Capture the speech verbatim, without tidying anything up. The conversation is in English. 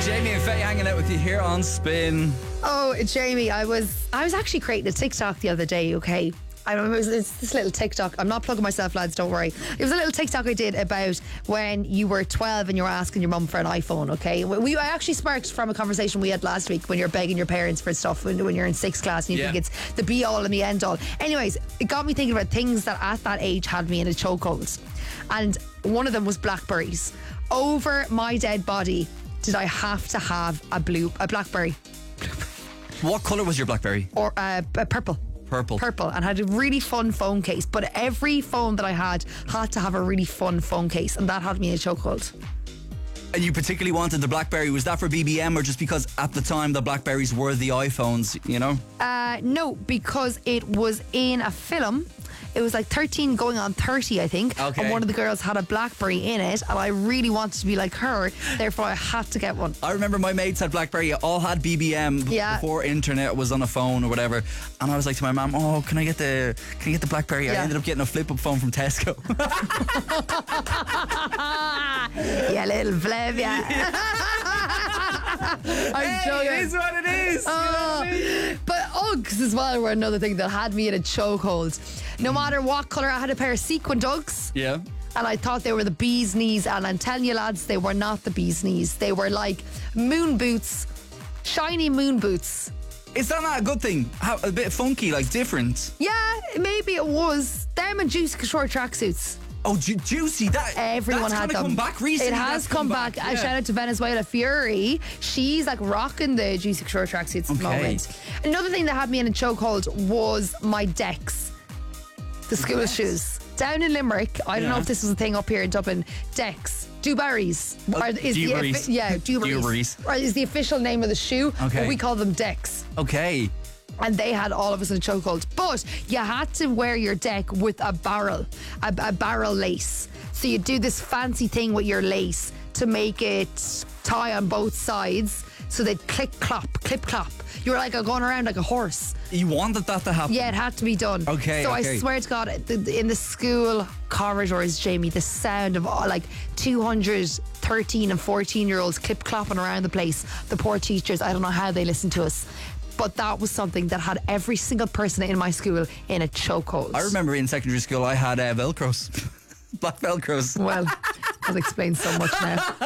Jamie and Faye hanging out with you here on Spin. Oh, Jamie, I was I was actually creating a TikTok the other day, okay? I remember it was it's this little TikTok. I'm not plugging myself, lads, don't worry. It was a little TikTok I did about when you were twelve and you were asking your mum for an iPhone, okay? We I actually sparked from a conversation we had last week when you're begging your parents for stuff when, when you're in sixth class and you Yeah. think it's the be all and the end all. Anyways, it got me thinking about things that at that age had me in a chokehold. And one of them was blackberries. Over my dead body, did I have to have a blue, a blackberry What colour was your BlackBerry? or uh, a purple? Purple. Purple, and had a really fun phone case. But every phone that I had had to have a really fun phone case, and that had me in a chokehold. And you particularly wanted the BlackBerry. Was that for B B M or just because at the time the BlackBerries were the iPhones, you know? Uh, no, because it was in a film. It was like thirteen going on thirty, I think. Okay. And one of the girls had a BlackBerry in it, and I really wanted to be like her. Therefore, I had to get one. I remember my mates had BlackBerry, all had B B M Yeah. before internet was on a phone or whatever. And I was like to my mum, oh, can I get the can I get the BlackBerry? I Yeah. ended up getting a flip-up phone from Tesco. Yeah, little flab, yeah. I'm joking. It is what it is. You know what I mean? But Uggs as well were another thing that had me in a chokehold. No matter what colour, I had a pair of sequin Uggs. Yeah. And I thought they were the bee's knees. And I'm telling you, lads, they were not the bee's knees. They were like moon boots, shiny moon boots. Is that not a good thing? How, a bit funky, like different. Yeah, maybe it was. Them and juicy short tracksuits. Oh, ju- juicy. That Everyone that's had kinda them. come back recently. It has That's come back. yeah. And shout out to Venezuela Fury. She's like rocking the juicy short tracksuits at the Okay. moment. Another thing that had me in a chokehold was my Decks, the school shoes. Down in Limerick, I don't Yeah. know if this was a thing up here in Dublin. Decks, Dewberries. Oh, Are- is the Dewberries. offi- yeah, Dewberries. Dewberries. Or is the official name of the shoe. Okay. But we call them Decks. Okay. And they had all of us in a chokehold. But you had to wear your deck with a barrel, a, a barrel lace. So you do this fancy thing with your lace to make it tie on both sides. So they'd click, clop, clip, clop. You were like going around like a horse. You wanted that to happen. Yeah, it had to be done. Okay, So okay. I swear to God, the- the- in the school corridors, Jamie, the sound of all, like two hundred thirteen and fourteen year olds clip clopping around the place. The poor teachers, I don't know how they listen to us. But that was something that had every single person in my school in a chokehold. I remember in secondary school I had uh, Velcros. Black Velcros. Well, that explains so much now.